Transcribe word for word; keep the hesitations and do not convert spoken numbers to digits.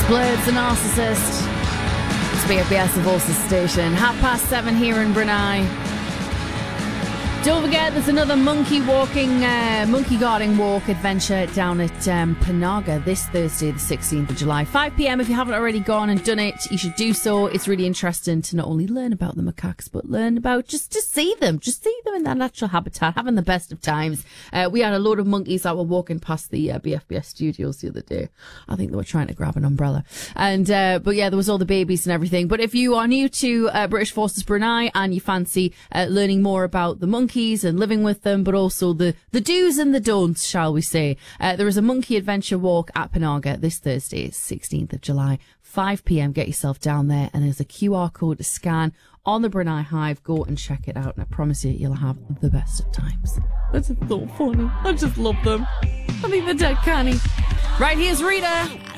Blurred's the Narcissist. It's B F B S, the Voices station. Half past seven here in Brunei. Don't forget, there's another monkey walking, uh, monkey guarding walk adventure down at um, Panaga this Thursday, the sixteenth of July, five p.m. If you haven't already gone and done it, you should do so. It's really interesting to not only learn about the macaques, but learn about just to see them, just see them in their natural habitat, having the best of times. Uh, we had a load of monkeys that were walking past the uh, B F B S studios the other day. I think they were trying to grab an umbrella. And uh, but yeah, there was all the babies and everything. But if you are new to uh, British Forces Brunei and you fancy uh, learning more about the monkeys and living with them, but also the, the do's and the don'ts, shall we say. Uh, there is a monkey adventure walk at Panaga this Thursday, sixteenth of July, five p.m. Get yourself down there, and there's a Q R code to scan on the Brunei Hive. Go and check it out, and I promise you, you'll have the best of times. That's just so funny. I just love them. I think they're dead canny. Right, here's Rita.